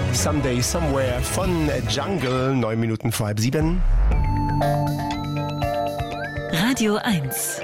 Someday Somewhere von Jungle, 9 Minuten vor halb 7. Radio 1.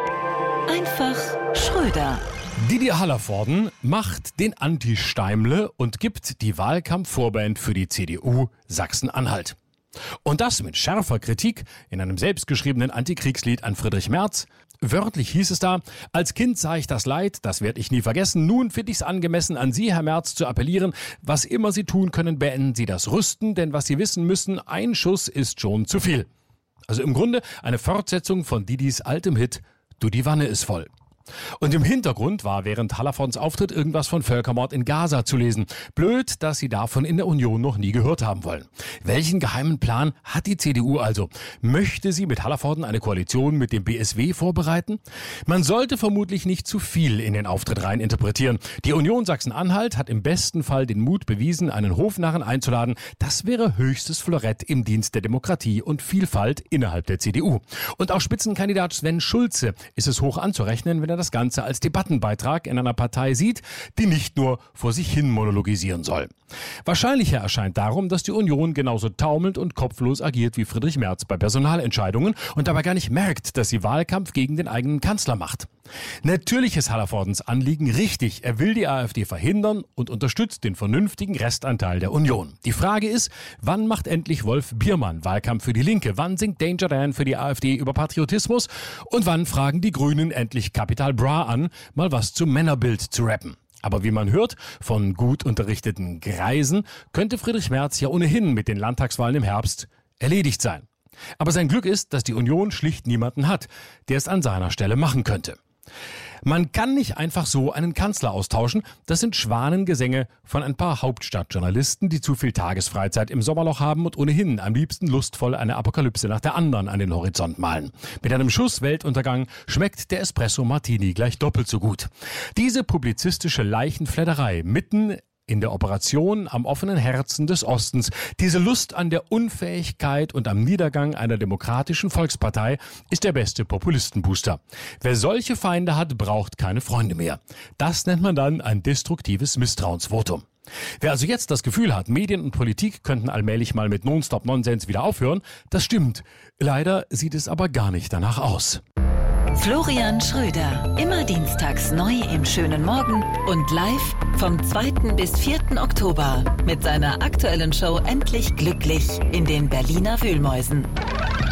Einfach Schröder. Didier Hallervorden macht den Anti-Steimle und gibt die Wahlkampfvorband für die CDU Sachsen-Anhalt. Und das mit scharfer Kritik in einem selbstgeschriebenen Antikriegslied an Friedrich Merz. Wörtlich hieß es da: Als Kind sah ich das Leid, das werde ich nie vergessen. Nun finde ich es angemessen, an Sie, Herr Merz, zu appellieren. Was immer Sie tun können, beenden Sie das Rüsten, denn was Sie wissen müssen, ein Schuss ist schon zu viel. Also im Grunde eine Fortsetzung von Didis altem Hit Du, die Wanne ist voll. Und im Hintergrund war während Hallervordens Auftritt irgendwas von Völkermord in Gaza zu lesen. Blöd, dass sie davon in der Union noch nie gehört haben wollen. Welchen geheimen Plan hat die CDU also? Möchte sie mit Hallervorden eine Koalition mit dem BSW vorbereiten? Man sollte vermutlich nicht zu viel in den Auftritt rein interpretieren. Die Union Sachsen-Anhalt hat im besten Fall den Mut bewiesen, einen Hofnarren einzuladen. Das wäre höchstes Florett im Dienst der Demokratie und Vielfalt innerhalb der CDU. Und auch Spitzenkandidat Sven Schulze ist es hoch anzurechnen, wenn er das Ganze als Debattenbeitrag in einer Partei sieht, die nicht nur vor sich hin monologisieren soll. Wahrscheinlicher erscheint darum, dass die Union genauso taumelnd und kopflos agiert wie Friedrich Merz bei Personalentscheidungen und dabei gar nicht merkt, dass sie Wahlkampf gegen den eigenen Kanzler macht. Natürlich ist Hallervordens Anliegen richtig. Er will die AfD verhindern und unterstützt den vernünftigen Restanteil der Union. Die Frage ist, wann macht endlich Wolf Biermann Wahlkampf für die Linke? Wann singt Danger Dan für die AfD über Patriotismus? Und wann fragen die Grünen endlich Capital Bra an, mal was zum Männerbild zu rappen? Aber wie man hört, von gut unterrichteten Greisen könnte Friedrich Merz ja ohnehin mit den Landtagswahlen im Herbst erledigt sein. Aber sein Glück ist, dass die Union schlicht niemanden hat, der es an seiner Stelle machen könnte. Man kann nicht einfach so einen Kanzler austauschen. Das sind Schwanengesänge von ein paar Hauptstadtjournalisten, die zu viel Tagesfreizeit im Sommerloch haben und ohnehin am liebsten lustvoll eine Apokalypse nach der anderen an den Horizont malen. Mit einem Schuss Weltuntergang schmeckt der Espresso Martini gleich doppelt so gut. Diese publizistische Leichenfledderei mitten in der Operation am offenen Herzen des Ostens, diese Lust an der Unfähigkeit und am Niedergang einer demokratischen Volkspartei ist der beste Populistenbooster. Wer solche Feinde hat, braucht keine Freunde mehr. Das nennt man dann ein destruktives Misstrauensvotum. Wer also jetzt das Gefühl hat, Medien und Politik könnten allmählich mal mit Nonstop-Nonsens wieder aufhören, das stimmt. Leider sieht es aber gar nicht danach aus. Florian Schröder. Immer dienstags neu im schönen Morgen und live vom 2. bis 4. Oktober mit seiner aktuellen Show Endlich Glücklich in den Berliner Wühlmäusen.